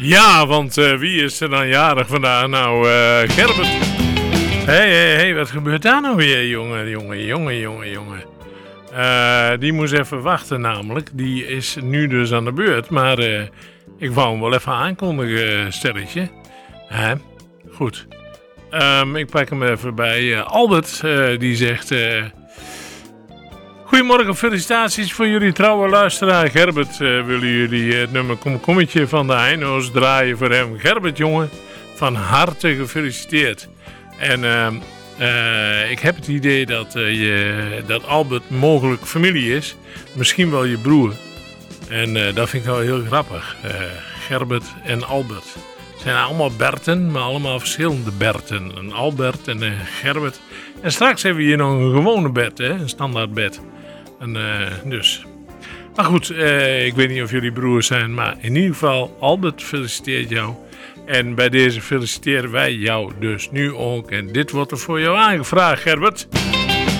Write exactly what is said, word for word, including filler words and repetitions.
Ja, want uh, wie is er dan jarig vandaag? Nou, uh, Gerbert. Hé, hé, hé, wat gebeurt daar nou weer, jongen, jongen, jongen, jongen, jongen. Uh, die moest even wachten namelijk. Die is nu dus aan de beurt. Maar uh, ik wou hem wel even aankondigen, stelletje. Hè? Goed. Um, ik pak hem even bij uh, Albert. Uh, die zegt... Uh, Goedemorgen, felicitaties voor jullie trouwe luisteraar. Gerbert, uh, willen jullie het nummer Komkommetje van de Heino's draaien voor hem? Gerbert, jongen, van harte gefeliciteerd. En uh, uh, ik heb het idee dat, uh, je, dat Albert mogelijk familie is. Misschien wel je broer. En uh, dat vind ik wel heel grappig. Uh, Gerbert en Albert. Het zijn allemaal Berten, maar allemaal verschillende Berten. Een Albert en een Gerbert. En straks hebben we hier nog een gewone bed, hè? Een standaard bed. En, uh, dus. Maar goed, uh, ik weet niet of jullie broers zijn, maar in ieder geval, Albert feliciteert jou. En bij deze feliciteren wij jou dus nu ook. En dit wordt er voor jou aangevraagd, Gerbert.